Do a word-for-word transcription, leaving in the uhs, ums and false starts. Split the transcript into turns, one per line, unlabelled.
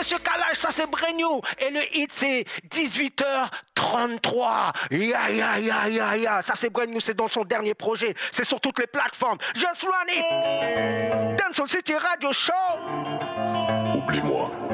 Monsieur Kalash, ça c'est brand new. Et le hit c'est dix-huit heures trente-trois. Ya ya ya ya ya. Ça c'est brand new, c'est dans son dernier projet. C'est sur toutes les plateformes. Just run it. Dancehall City Radio Show.
Oublie-moi.